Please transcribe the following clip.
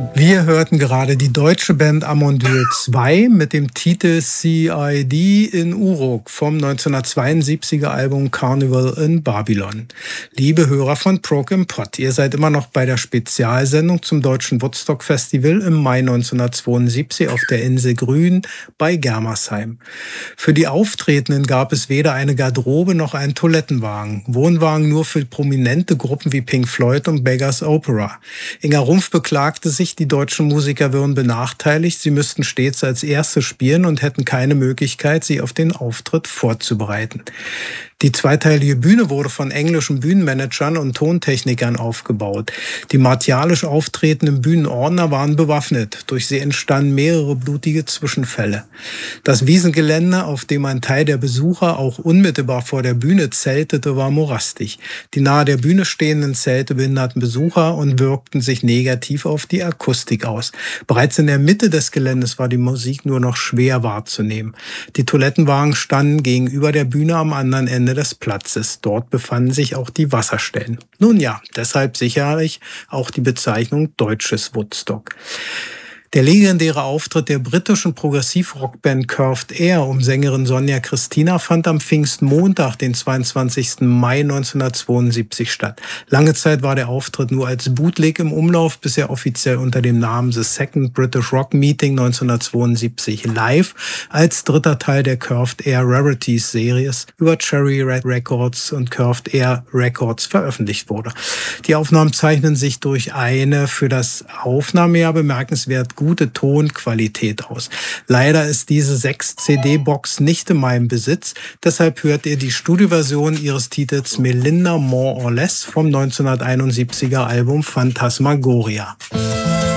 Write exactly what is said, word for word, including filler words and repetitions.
Wir hörten gerade die deutsche Band Amondyl zwei mit dem Titel C I D in Uruk vom neunzehnhundertzweiundsiebziger Album Carnival in Babylon. Liebe Hörer von Prog im Pod, ihr seid immer noch bei der Spezialsendung zum Deutschen Woodstock Festival im Mai neunzehnhundertzweiundsiebzig auf der Insel Grün bei Germersheim. Für die Auftretenden gab es weder eine Garderobe noch einen Toilettenwagen. Wohnwagen nur für prominente Gruppen wie Pink Floyd und Beggars Opera. Inga Rumpf beklagte sich, die deutschen Musiker würden benachteiligt, sie müssten stets als Erste spielen und hätten keine Möglichkeit, sich auf den Auftritt vorzubereiten. Die zweiteilige Bühne wurde von englischen Bühnenmanagern und Tontechnikern aufgebaut. Die martialisch auftretenden Bühnenordner waren bewaffnet. Durch sie entstanden mehrere blutige Zwischenfälle. Das Wiesengelände, auf dem ein Teil der Besucher auch unmittelbar vor der Bühne zeltete, war morastig. Die nahe der Bühne stehenden Zelte behinderten Besucher und wirkten sich negativ auf die Akustik aus. Bereits in der Mitte des Geländes war die Musik nur noch schwer wahrzunehmen. Die Toilettenwagen standen gegenüber der Bühne am anderen Ende des Platzes. Dort befanden sich auch die Wasserstellen. Nun ja, deshalb sicherlich auch die Bezeichnung Deutsches Woodstock. Der legendäre Auftritt der britischen Progressiv-Rockband Curved Air um Sängerin Sonja Christina fand am Pfingstmontag, den zweiundzwanzigsten Mai neunzehnhundertzweiundsiebzig statt. Lange Zeit war der Auftritt nur als Bootleg im Umlauf, bis er offiziell unter dem Namen The Second British Rock Meeting neunzehnhundertzweiundsiebzig live als dritter Teil der Curved Air Rarities Series über Cherry Red Records und Curved Air Records veröffentlicht wurde. Die Aufnahmen zeichnen sich durch eine für das Aufnahmejahr bemerkenswert gute Tonqualität aus. Leider ist diese sechs C D-Box nicht in meinem Besitz, deshalb hört ihr die Studioversion ihres Titels Melinda More or Less vom neunzehnhunderteinundsiebziger Album Phantasmagoria.